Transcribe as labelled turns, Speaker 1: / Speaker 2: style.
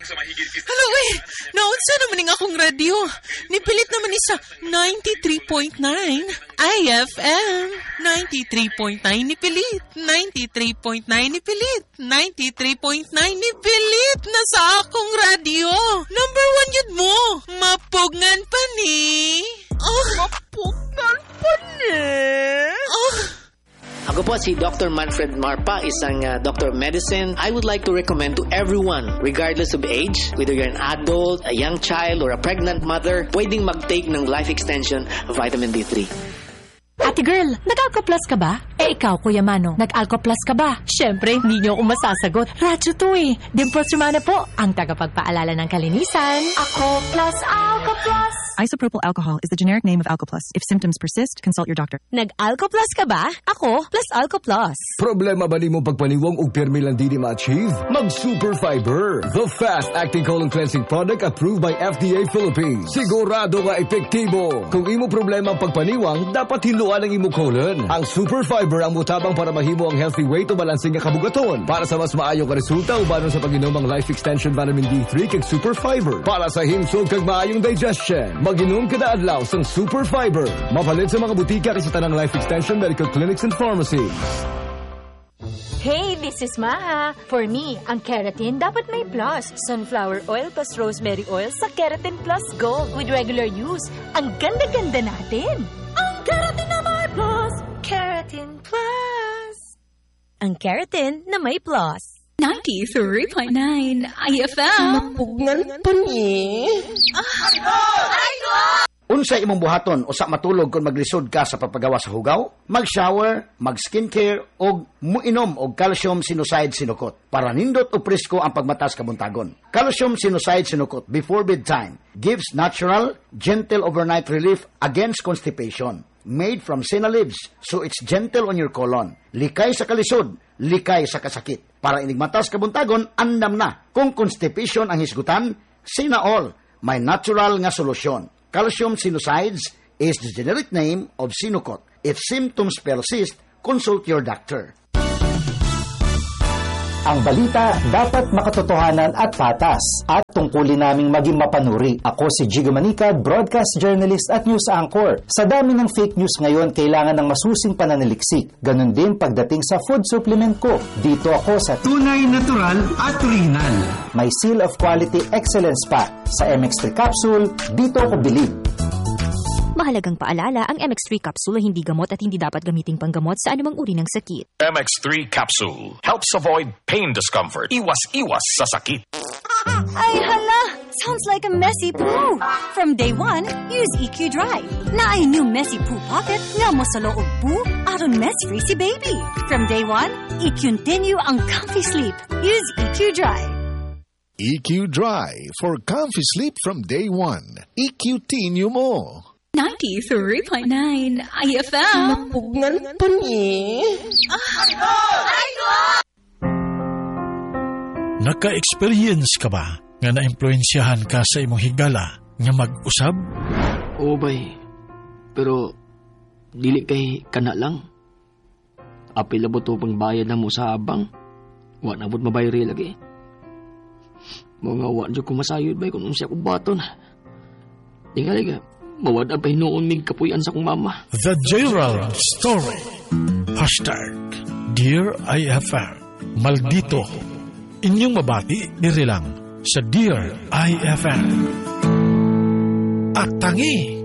Speaker 1: Hala, uy! Naunsa naman ng akong radyo. Nipilit naman ni sa 93.9 IFM. 93.9 nipilit. 93.9 nipilit. 93.9 nipilit na sa akong radyo. Number 1 yun mo. Mapugngan pa ni. Mapugngan pa ni.
Speaker 2: Ako po si Dr. Manfred Marpa, isang doctor of medicine. I would like to recommend to everyone, regardless of age, whether you're an adult, a young child, or a pregnant mother, pwedeng mag-take ng life extension of vitamin D3.
Speaker 3: Ate girl, nag-Alco-Plus ka ba? Ikaw, Kuya Mano, nag-Alco-Plus ka ba? Siyempre, hindi niyo ako masasagot. Radyo to eh. Dimples Romana po, ang tagapagpaalala ng kalinisan. Ako plus Alco-Plus.
Speaker 4: Isopropyl alcohol is the generic name of Alco-Plus. If symptoms persist, consult your doctor.
Speaker 3: Nag-Alco-Plus ka ba? Ako plus Alco-Plus.
Speaker 5: Problema ba ni mo pagpaniwang og permi lang di ma-achieve? Mag-Super Fiber, the fast-acting colon cleansing product approved by FDA Philippines. Sigurado nga epektibo. Kung imo problema ang pagpaniwang, dapat hiluan ang imo colon. Ang Super Fiber ang mutabang para mahimo ang healthy weight o balansing nga kabugaton. Para sa mas maayo ka resulta, ubanon sa pag-inom ang Life Extension Vitamin D3 kag Super Fiber. Para sa himsog kag maayong digestion, mag-inom kada adlaw sang Super Fiber. Mapalit sa mga butika kasi tanang Life Extension Medical Clinics and Pharmacies.
Speaker 3: Hey, this is Maha. For me, ang keratin dapat may plus. Sunflower oil plus rosemary oil sa Keratin Plus Gold with regular use. Ang ganda-ganda natin. Ang keratin na may plus. Keratin Plus. Ang keratin na may plus.
Speaker 6: 93.9 IFM.
Speaker 1: Mapugngan pa ni.
Speaker 7: Unsa imong buhaton usa matulog kung maglisod ka sa pagpagawa sa hugaw, mag-shower, mag-skincare og muinom og calcium sinucide sinukot para nindot o presko ang pagmatas kabuntagon. Calcium sinucide sinukot before bedtime gives natural, gentle overnight relief against constipation. Made from senna leaves, so it's gentle on your colon. Likay sa kalisod, likay sa kasakit. Para inigmatas kabuntagon, andam na. Kung constipation ang hisgutan, Sinaol, may natural nga solusyon. Calcium Sinucides is the generic name of Sinocot. If symptoms persist, consult your doctor.
Speaker 8: Ang balita dapat makatotohanan at patas at tungkulin naming maging mapanuri. Ako si Jigo Manica, broadcast journalist at news anchor. Sa dami ng fake news ngayon, kailangan ng masusing pananaliksik. Ganon din pagdating sa food supplement ko. Dito ako sa
Speaker 9: tunay, natural at original.
Speaker 8: May seal of quality excellence pa. Sa MX3 capsule, dito ako bilib.
Speaker 6: Mahalagang paalala, ang MX3 capsule ay hindi gamot at hindi dapat gamiting panggamot sa anumang uri ng sakit.
Speaker 10: MX3 capsule helps avoid pain discomfort. Iwas-iwas sa sakit.
Speaker 6: Ay hala! Sounds like a messy poo! From day one, use EQ Dry. Na ay new messy poo pocket nga mo sa loob poo aron mess-free si baby. From day one, i-continue ang comfy sleep. Use EQ Dry.
Speaker 11: EQ Dry for comfy sleep from day one. EQ-tinyo mo.
Speaker 6: 93.9 IFM.
Speaker 1: Mapugngan pa ni.
Speaker 12: Naka-experience ka ba nga na-impluensyahan ka sa imong higala nga mag-usab?
Speaker 2: Oo, bay. Pero, dili kay kana lang. Apil na to pang bayad na mo sa abang. Wa na bud mabayri lagi. Mga wa dyan ko masayod, bay, kung siya ko baton. Tingali ka. Mawad abay noon mig kapuyan sa kong mama.
Speaker 12: The Gerald Story. #Dear IFM. Maldito. Inyong mabati diri lang sa Dear IFM. At tangi